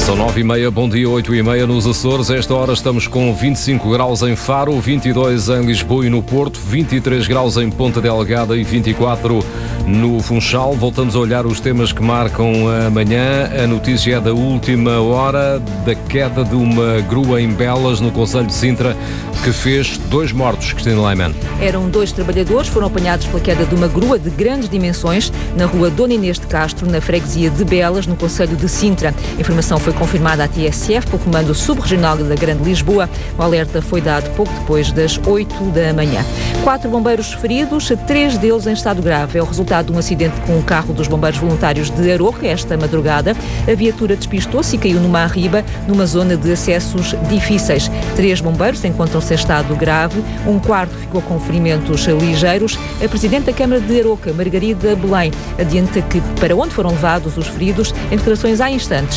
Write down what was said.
São 9h30, bom dia, 8h30 nos Açores. A esta hora estamos com 25 graus em Faro, 22 em Lisboa e no Porto, 23 graus em Ponta Delgada e 24 no Funchal. Voltamos a olhar os temas que marcam a manhã. A notícia é da última hora, da queda de uma grua em Belas, no concelho de Sintra, que fez 2 mortos. Cristina Leiman. Eram 2 trabalhadores, foram apanhados pela queda de uma grua de grandes dimensões na rua Dona Inês de Castro, na freguesia de Belas, no concelho de Sintra. A informação foi confirmada à TSF pelo Comando Subregional da Grande Lisboa. O alerta foi dado pouco depois das 8 da manhã. 4 bombeiros feridos, 3 deles em estado grave. É o resultado de um acidente com um carro dos bombeiros voluntários de Aroca esta madrugada. A viatura despistou-se e caiu numa arriba, numa zona de acessos difíceis. 3 bombeiros encontram-se em estado grave, um quarto ficou com ferimentos ligeiros. A Presidente da Câmara de Aroca, Margarida Belém, adianta que para onde foram levados os feridos, em declarações há instantes,